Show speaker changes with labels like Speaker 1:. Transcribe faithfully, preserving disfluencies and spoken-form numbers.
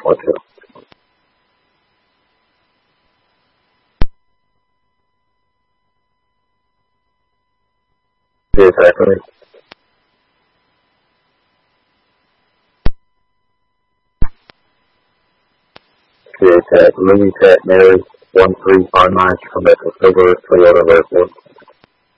Speaker 1: four two. Yes, actually. Yes, at Louis at Mary one three five nine, come back to Silver Toyota Airport.